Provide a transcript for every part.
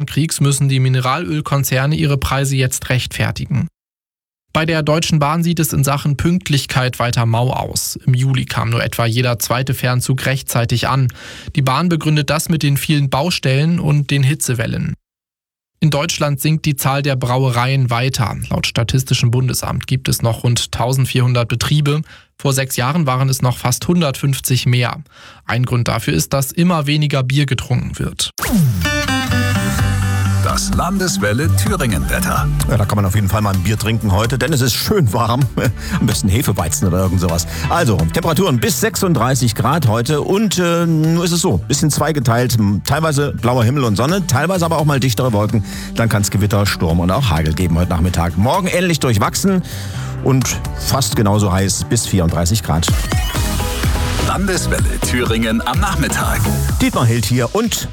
Iran-Kriegs müssen die Mineralölkonzerne ihre Preise jetzt rechtfertigen. Bei der Deutschen Bahn sieht es in Sachen Pünktlichkeit weiter mau aus. Im Juli kam nur etwa jeder zweite Fernzug rechtzeitig an. Die Bahn begründet das mit den vielen Baustellen und den Hitzewellen. In Deutschland sinkt die Zahl der Brauereien weiter. Laut Statistischem Bundesamt gibt es noch rund 1400 Betriebe. Vor 6 Jahren waren es noch fast 150 mehr. Ein Grund dafür ist, dass immer weniger Bier getrunken wird. Das Landeswelle Thüringen-Wetter. Ja, da kann man auf jeden Fall mal ein Bier trinken heute, denn es ist schön warm. Am besten Hefeweizen oder irgend sowas. Also, Temperaturen bis 36 Grad heute und nur ist es so, bisschen zweigeteilt. Teilweise blauer Himmel und Sonne, teilweise aber auch mal dichtere Wolken. Dann kann es Gewitter, Sturm und auch Hagel geben heute Nachmittag. Morgen ähnlich durchwachsen und fast genauso heiß bis 34 Grad. Landeswelle Thüringen am Nachmittag. Dietmar Hild hier und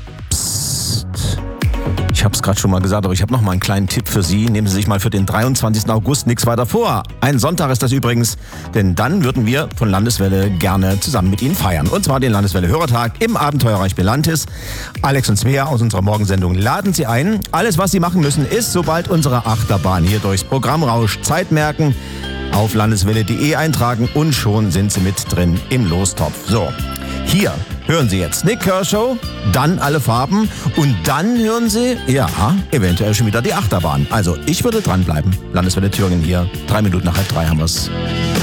ich habe es gerade schon mal gesagt, aber ich habe noch mal einen kleinen Tipp für Sie. Nehmen Sie sich mal für den 23. August nichts weiter vor. Ein Sonntag ist das übrigens, denn dann würden wir von Landeswelle gerne zusammen mit Ihnen feiern. Und zwar den Landeswelle-Hörertag im Abenteuerreich Belantis. Alex und Svea aus unserer Morgensendung laden Sie ein. Alles, was Sie machen müssen, ist, sobald unsere Achterbahn hier durchs Programm rauscht, Zeit merken, auf landeswelle.de eintragen und schon sind Sie mit drin im Lostopf. So, hier hören Sie jetzt Nick Kershaw, dann Alle Farben und dann hören Sie, ja, eventuell schon wieder die Achterbahn. Also ich würde dranbleiben. Landeswelle Thüringen hier, 3 Minuten nach 2:30 haben wir's.